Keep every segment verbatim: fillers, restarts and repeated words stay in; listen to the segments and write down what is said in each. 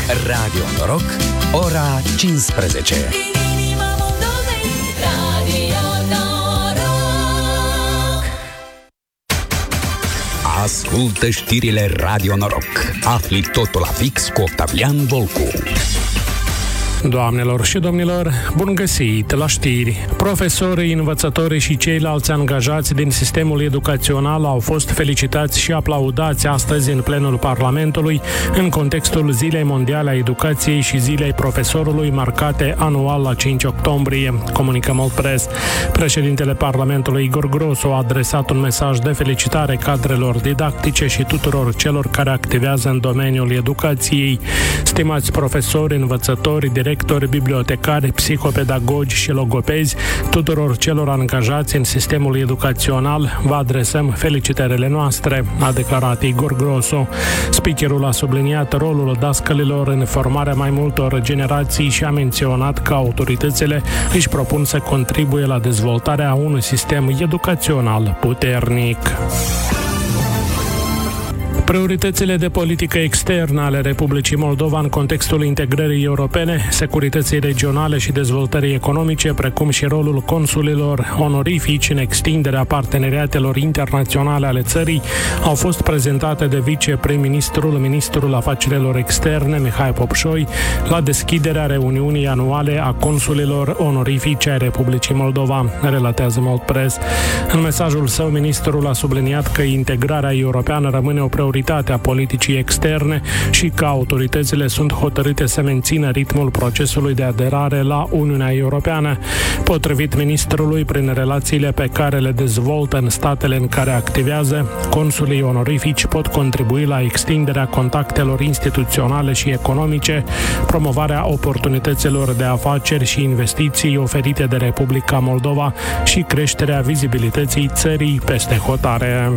Radio Noroc, ora cincisprezece. Ascultă știrile Radio Noroc. Afli totul la fix cu Octavian Volcu. Doamnelor și domnilor, bun găsit la știri! Profesorii, învățătorii și ceilalți angajați din sistemul educațional au fost felicitați și aplaudați astăzi în plenul Parlamentului în contextul Zilei Mondiale a Educației și Zilei Profesorului marcate anual la cinci octombrie, comunică Moldpress. Președintele Parlamentului Igor Grosu a adresat un mesaj de felicitare cadrelor didactice și tuturor celor care activează în domeniul educației. Stimați profesori, învățători, directori, directori, bibliotecari, psihopedagogi și logopezi, tuturor celor angajați în sistemul educațional, vă adresăm felicitările noastre, a declarat Igor Grosu. Speakerul a subliniat rolul dascălilor în formarea mai multor generații și a menționat că autoritățile își propun să contribuie la dezvoltarea unui sistem educațional puternic. Prioritățile de politică externă ale Republicii Moldova în contextul integrării europene, securității regionale și dezvoltării economice, precum și rolul consulilor onorifici în extinderea parteneriatelor internaționale ale țării, au fost prezentate de viceprim-ministrul, ministrul afacerilor externe, Mihai Popșoi, la deschiderea reuniunii anuale a consulilor onorifici ai Republicii Moldova, relatează Moldpress. În mesajul său, ministrul a subliniat că integrarea europeană rămâne o prioritate a politicii externe și că autoritățile sunt hotărâte să mențină ritmul procesului de aderare la Uniunea Europeană. Potrivit ministrului, prin relațiile pe care le dezvoltă în statele în care activează, consulii onorifici pot contribui la extinderea contactelor instituționale și economice, promovarea oportunităților de afaceri și investiții oferite de Republica Moldova și creșterea vizibilității țării peste hotare.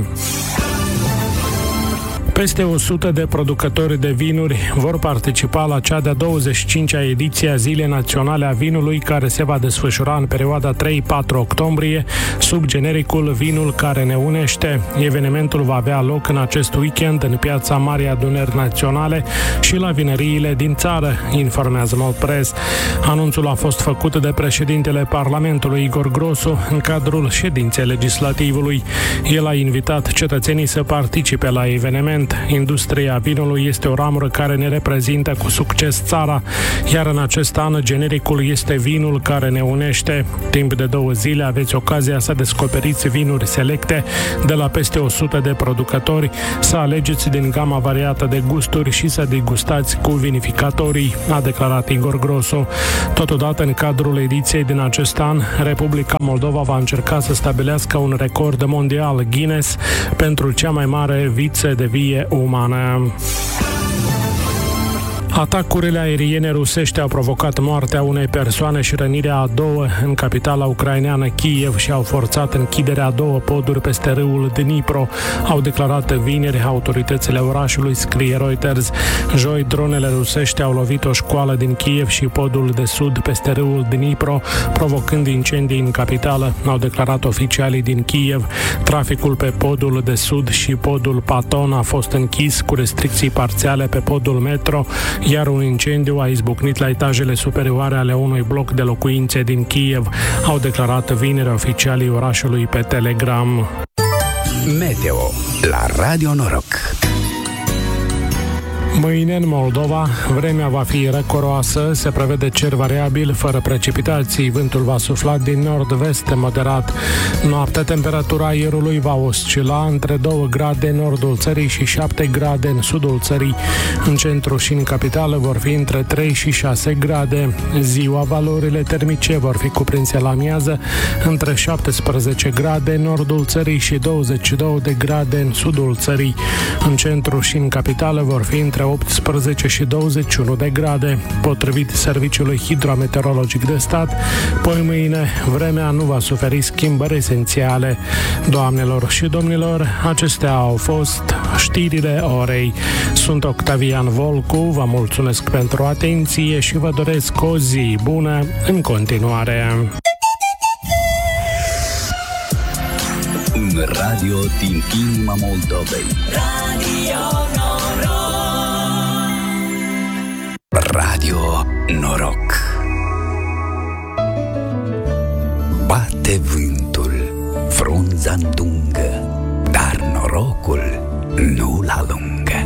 Peste o sută de producători de vinuri vor participa la cea de-a douăzeci și cincea ediție a Zilei Naționale a Vinului, care se va desfășura în perioada trei patru octombrie, sub genericul Vinul care ne unește. Evenimentul va avea loc în acest weekend în piața Marii Adunări Naționale și la vinăriile din țară, informează Moldpress. Anunțul a fost făcut de președintele Parlamentului Igor Grosu în cadrul ședinței legislativului. El a invitat cetățenii să participe la eveniment. Industria vinului este o ramură care ne reprezintă cu succes țara, iar în acest an genericul este Vinul care ne unește. Timp de două zile aveți ocazia să descoperiți vinuri selecte de la peste o sută de producători, să alegeți din gama variată de gusturi și să degustați cu vinificatorii, a declarat Igor Grosu. Totodată, în cadrul ediției din acest an, Republica Moldova va încerca să stabilească un record mondial Guinness pentru cea mai mare viță de vie umană. Atacurile aeriene rusești au provocat moartea unei persoane și rănirea a două în capitala ucraineană Kiev și au forțat închiderea a două poduri peste râul Dnipro, au declarat vineri autoritățile orașului, scrie Reuters. Joi, dronele rusești au lovit o școală din Kiev și podul de sud peste râul Dnipro, provocând incendii în capitală, au declarat oficialii din Kiev. Traficul pe podul de sud și podul Paton a fost închis cu restricții parțiale pe podul metro, iar un incendiu a izbucnit la etajele superioare ale unui bloc de locuințe din Kiev, au declarat vineri oficialii orașului pe Telegram. Meteo la Radio Noroc. Mâine în Moldova, vremea va fi răcoroasă, se prevede cer variabil, fără precipitații, vântul va sufla din nord-vest moderat. Noaptea, temperatura aerului va oscila între două grade în nordul țării și șapte grade în sudul țării. În centru și în capitală vor fi între trei și șase grade. Ziua, valorile termice vor fi cuprinse la amiază între șaptesprezece grade în nordul țării și douăzeci și două de grade în sudul țării. În centru și în capitală vor fi între optsprezece și douăzeci și unu de grade, potrivit Serviciului Hidrometeorologic de Stat. Poi mâine, vremea nu va suferi schimbări esențiale. Doamnelor și domnilor, acestea au fost știrile orei. Sunt Octavian Volcu, vă mulțumesc pentru atenție și vă doresc o zi bună în continuare. Un radio din inima Moldovei. Radio Radio Noroc. Bate vântul, frunza îndungă, dar norocul nu-l alungă.